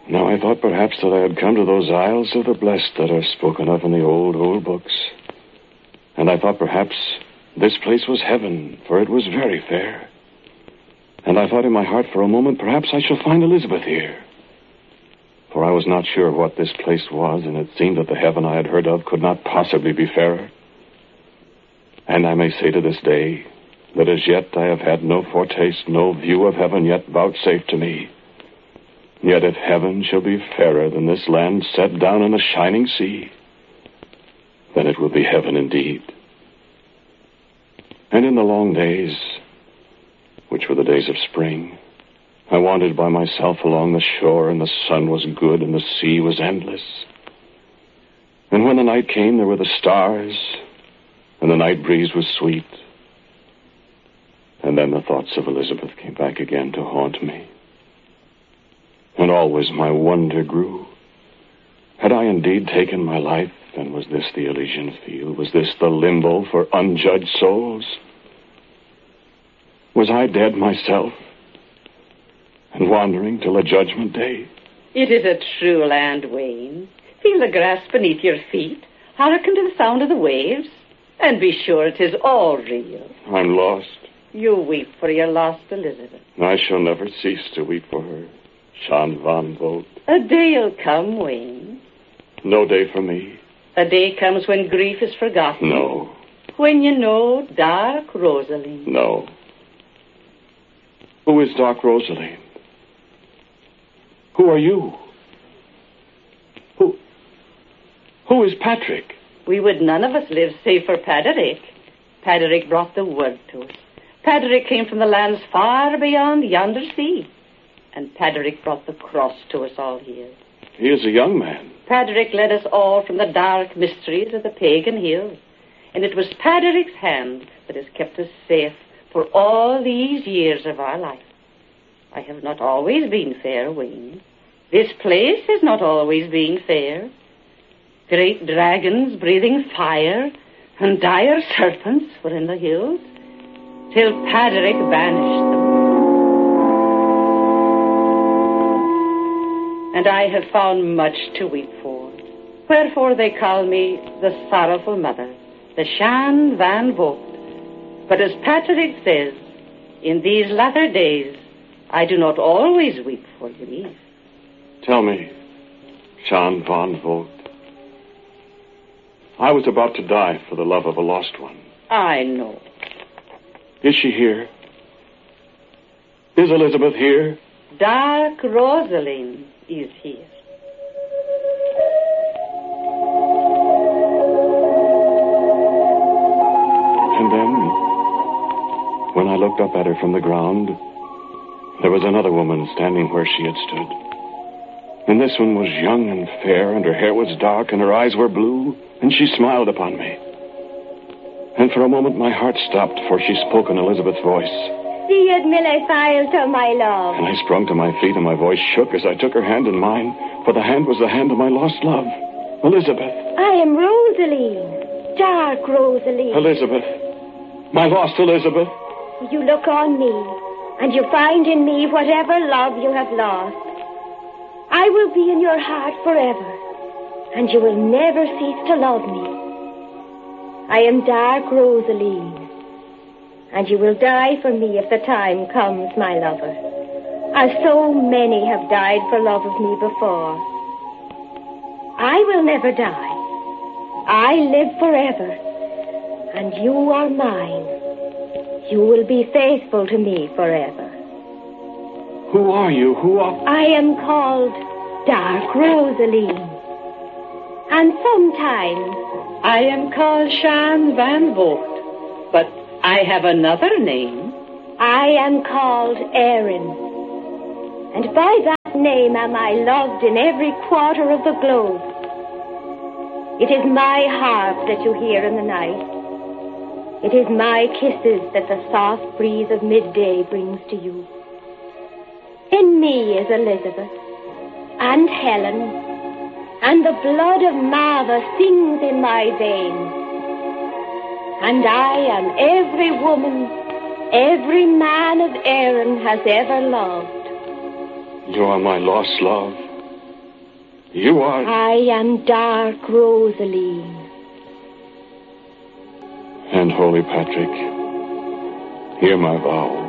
Now I thought perhaps that I had come to those Isles of the Blessed that are spoken of in the old books. And I thought perhaps this place was heaven, for it was very fair. And I thought in my heart for a moment, perhaps I shall find Elizabeth here. For I was not sure what this place was, and it seemed that the heaven I had heard of could not possibly be fairer. And I may say to this day that as yet I have had no foretaste, no view of heaven yet vouchsafed to me. Yet if heaven shall be fairer than this land set down in the shining sea, then it will be heaven indeed. And in the long days, which were the days of spring, I wandered by myself along the shore, and the sun was good, and the sea was endless. And when the night came, there were the stars, and the night breeze was sweet. And then the thoughts of Elizabeth came back again to haunt me. And always my wonder grew. Had I indeed taken my life, and was this the Elysian field? Was this the limbo for unjudged souls? Was I dead myself, and wandering till a judgment day? It is a true land, Wayne. Feel the grass beneath your feet. Hearken to the sound of the waves. And be sure it is all real. I'm lost. You weep for your lost Elizabeth. I shall never cease to weep for her. Jean Van Vogt. A day'll come, Wayne. No day for me. A day comes when grief is forgotten. No. When you know dark Rosaline. No. Who is dark Rosaline? Who are you? Who is Patrick? We would none of us live save for Patrick. Patrick brought the word to us. Patrick came from the lands far beyond yonder sea. And Patrick brought the cross to us all here. He is a young man. Patrick led us all from the dark mysteries of the pagan hills. And it was Patrick's hand that has kept us safe for all these years of our life. I have not always been fair, Wayne. This place has not always been fair. Great dragons breathing fire and dire serpents were in the hills, till Patrick banished them. And I have found much to weep for. Wherefore they call me the sorrowful mother, the Jean Van Vogt. But as Patrick says, in these latter days, I do not always weep for grief. Tell me, Jean Van Vogt. I was about to die for the love of a lost one. I know. Is she here? Is Elizabeth here? Dark Rosaline is here. And then, when I looked up at her from the ground, there was another woman standing where she had stood. And this one was young and fair, and her hair was dark, and her eyes were blue, and she smiled upon me. And for a moment my heart stopped, for she spoke in Elizabeth's voice. Siad Millefile, my love. And I sprung to my feet, and my voice shook as I took her hand in mine, for the hand was the hand of my lost love, Elizabeth. I am Rosaline, dark Rosaline. Elizabeth, my lost Elizabeth. You look on me, and you find in me whatever love you have lost. I will be in your heart forever, and you will never cease to love me. I am dark Rosaline, and you will die for me if the time comes, my lover, as so many have died for love of me before. I will never die. I live forever, and you are mine. You will be faithful to me forever. Who are you? I am called Dark Rosaline. And sometimes I am called Jean Van Vogt, but I have another name. I am called Erin. And by that name am I loved in every quarter of the globe. It is my harp that you hear in the night. It is my kisses that the soft breeze of midday brings to you. In me is Elizabeth, and Helen, and the blood of Marva sings in my veins. And I am every woman, every man of Erin has ever loved. You are my lost love. You are... I am Dark Rosaleen. And Holy Patrick, hear my vow.